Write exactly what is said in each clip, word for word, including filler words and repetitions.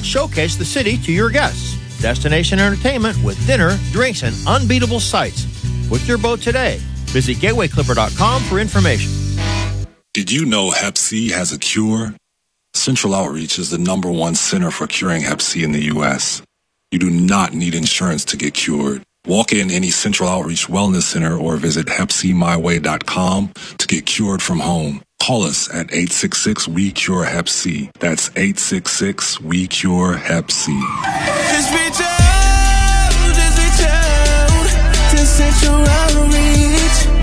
showcase the city to your guests. Destination entertainment with dinner, drinks, and unbeatable sights. Book your boat today. Visit gateway clipper dot com for information. Did you know Hep C has a cure? Central Outreach is the number one center for curing Hep C in the U S. You do not need insurance to get cured. Walk in any Central Outreach Wellness Center or visit hep c my way dot com to get cured from home. Call us at eight six six, we cure hep C. That's eight six six, we cure hep C. Just reach out, just reach out to Central Outreach.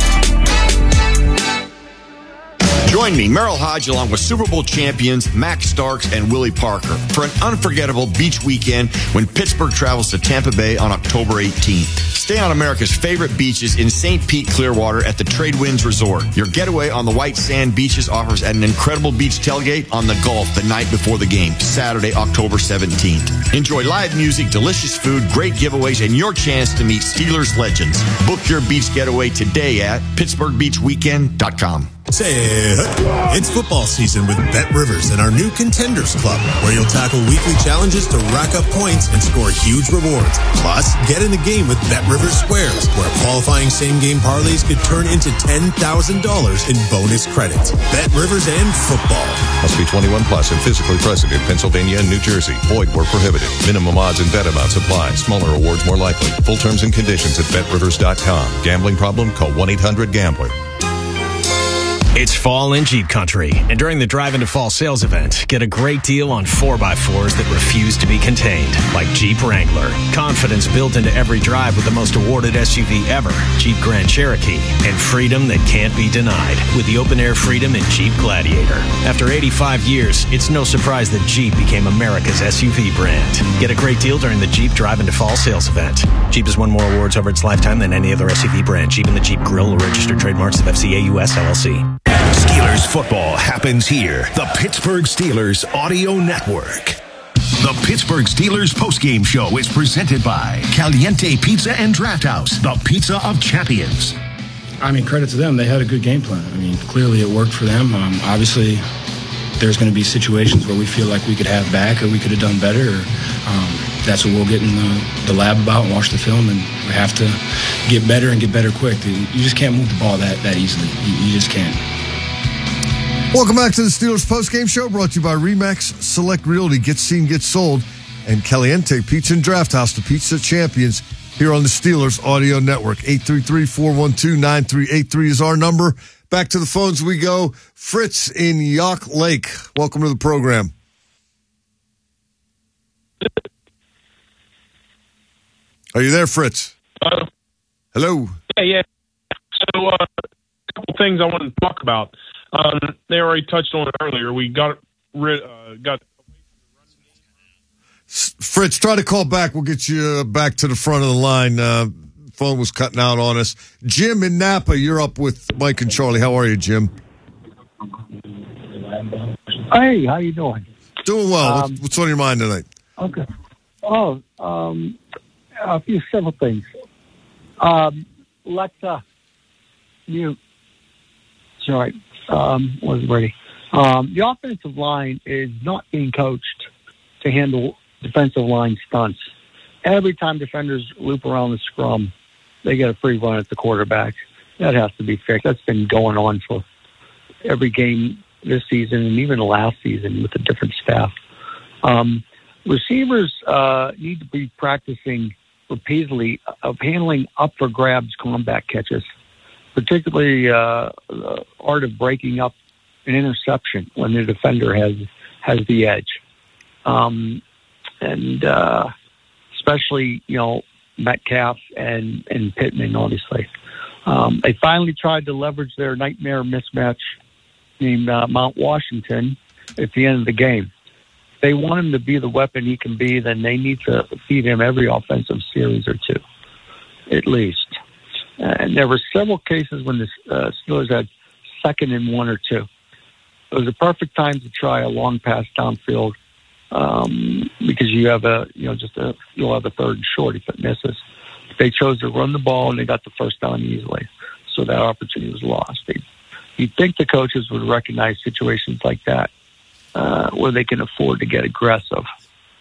Join me, Merrill Hodge, along with Super Bowl champions Max Starks and Willie Parker for an unforgettable beach weekend when Pittsburgh travels to Tampa Bay on October eighteenth. Stay on America's favorite beaches in Saint Pete, Clearwater at the Trade Winds Resort. Your getaway on the white sand beaches offers an incredible beach tailgate on the Gulf the night before the game, Saturday, October seventeenth. Enjoy live music, delicious food, great giveaways, and your chance to meet Steelers legends. Book your beach getaway today at pittsburgh beach weekend dot com. Say, it's football season with Bet Rivers and our new Contenders Club, where you'll tackle weekly challenges to rack up points and score huge rewards. Plus, get in the game with Bet Rivers Squares, where qualifying same-game parlays could turn into ten thousand dollars in bonus credits. Bet Rivers and football. Must be twenty-one plus and physically present in Pennsylvania and New Jersey. Void where prohibited. Minimum odds and bet amounts apply. Smaller awards more likely. Full terms and conditions at bet rivers dot com. Gambling problem? Call one eight hundred gambler. It's fall in Jeep country, and during the Drive into Fall sales event, get a great deal on four by fours that refuse to be contained, like Jeep Wrangler. Confidence built into every drive with the most awarded S U V ever, Jeep Grand Cherokee, and freedom that can't be denied with the open-air freedom in Jeep Gladiator. After eighty-five years, it's no surprise that Jeep became America's S U V brand. Get a great deal during the Jeep Drive into Fall sales event. Jeep has won more awards over its lifetime than any other S U V brand. Jeep and the Jeep Grill are registered trademarks of F C A U S L L C. Steelers football happens here. The Pittsburgh Steelers Audio Network. The Pittsburgh Steelers postgame show is presented by Caliente Pizza and Draft House, the pizza of champions. I mean, credit to them. They had a good game plan. I mean, clearly it worked for them. Um, obviously, there's going to be situations where we feel like we could have back or we could have done better. Or, um, that's what we'll get in the, the lab about and watch the film, and we have to get better and get better quick. You just can't move the ball that, that easily. You, you just can't. Welcome back to the Steelers postgame show, brought to you by Remax Select Realty. Get seen, get sold. And Caliente Pizza and Draft House, the pizza champions, here on the Steelers Audio Network. eight three three, four one two, nine three eight three is our number. Back to the phones we go. Fritz in Yock Lake. Welcome to the program. Are you there, Fritz? Uh, Hello. Yeah, yeah. So uh, a couple things I wanted to talk about. Um, they already touched on it earlier. We got rid, uh, got. Fritz, try to call back. We'll get you back to the front of the line. Uh, phone was cutting out on us. Jim in Napa, you're up with Mike and Charlie. How are you, Jim? Hey, how you doing? Doing well. Um, what's, what's on your mind tonight? Okay. Oh, um, a few several things. Um, Alexa, mute. Sorry. Um, wasn't ready. Um, the offensive line is not being coached to handle defensive line stunts. Every time defenders loop around the scrum, they get a free run at the quarterback. That has to be fixed. That's been going on for every game this season and even last season with a different staff. Um, receivers uh, need to be practicing repeatedly of handling up for grabs comeback catches, particularly uh, the art of breaking up an interception when the defender has has the edge. Um, and uh, especially, you know, Metcalf and, and Pittman, obviously. Um, they finally tried to leverage their nightmare mismatch named uh, Mount Washington at the end of the game. If they want him to be the weapon he can be, then they need to feed him every offensive series or two, at least. And there were several cases when the uh, Steelers had second and one or two. It was a perfect time to try a long pass downfield um, because you have a, you know, just a, you'll have a third and short if it misses. They chose to run the ball and they got the first down easily. So that opportunity was lost. They, you'd think the coaches would recognize situations like that uh, where they can afford to get aggressive.